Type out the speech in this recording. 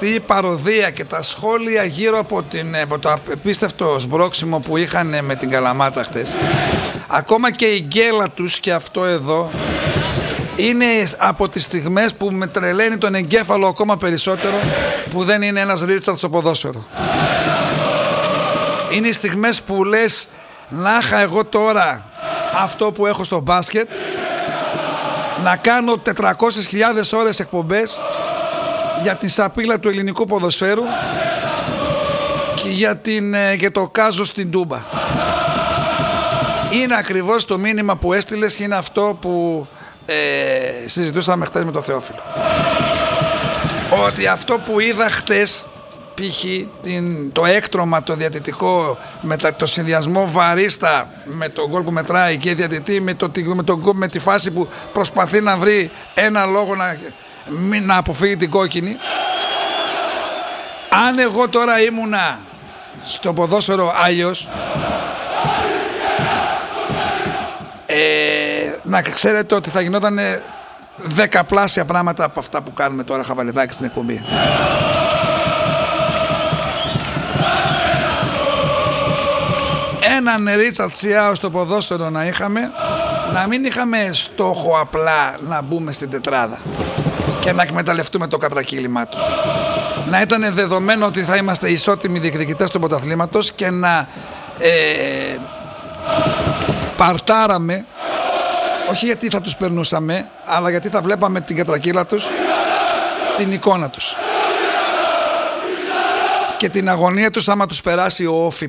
αυτή η παροδία και τα σχόλια γύρω από το απίστευτο σμπρόξιμο που είχαν με την Καλαμάτα χτες, ακόμα και η γκέλα τους και αυτό εδώ, είναι από τις στιγμές που με τρελαίνει τον εγκέφαλο ακόμα περισσότερο, που δεν είναι ένας Ρίτσαρτ στο ποδόσφαιρο. Είναι οι στιγμές που λες, να είχα εγώ τώρα αυτό που έχω στο μπάσκετ, να κάνω 400.000 ώρες εκπομπές για την σαπίλα του ελληνικού ποδοσφαίρου και για το κάζο στην Τούμπα. Είναι ακριβώς το μήνυμα που έστειλες και είναι αυτό που συζητούσαμε χτες με τον Θεόφιλο. Ότι αυτό που είδα χτες, π.χ. το έκτρωμα, το διατητικό, το συνδυασμό βαρίστα με τον γκολ που μετράει και διατητή με τη φάση που προσπαθεί να βρει ένα λόγο να αποφύγει την κόκκινη. Αν εγώ τώρα ήμουνα στο ποδόσφαιρο άλλος, να ξέρετε ότι θα γινόταν 10 πλάσια πράγματα από αυτά που κάνουμε τώρα χαβαλεδάκι στην εκπομπή. Έναν Ρίτσαρτ Σιάο στο ποδόσφαιρο να είχαμε, να μην είχαμε στόχο απλά να μπούμε στην τετράδα και να εκμεταλλευτούμε το κατρακύλιμά του. Να ήταν δεδομένο ότι θα είμαστε ισότιμοι διεκδικητές του πρωταθλήματος και να παρτάραμε, όχι γιατί θα τους περνούσαμε, αλλά γιατί θα βλέπαμε την κατρακύλα τους, την εικόνα τους και την αγωνία τους άμα τους περάσει ο όφι